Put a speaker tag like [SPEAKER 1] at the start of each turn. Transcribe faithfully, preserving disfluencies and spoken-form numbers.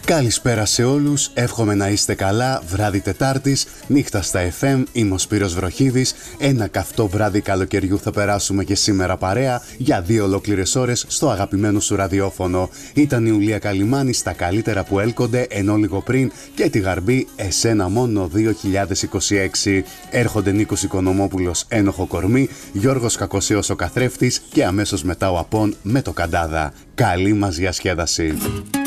[SPEAKER 1] Καλησπέρα σε όλους, εύχομαι να είστε καλά, βράδυ Τετάρτης, νύχτα στα εφ εμ, είμαι ο Σπύρος Βροχίδης. Ένα καυτό βράδυ καλοκαιριού θα περάσουμε και σήμερα παρέα για δύο ολόκληρες ώρες στο αγαπημένο σου ραδιόφωνο. Ήταν η Ουλία Καλιμάνη στα καλύτερα που έλκονται, ενώ λίγο πριν και τη Γαρμπή εσένα μόνο δύο χιλιάδες είκοσι έξι. Έρχονται Νίκος Οικονομόπουλος ένοχο κορμί, Γιώργος Κακοσέος ο καθρέφτης και αμέσως μετά ο Απών με το Καντάδα. Καλή μας διασκέδαση.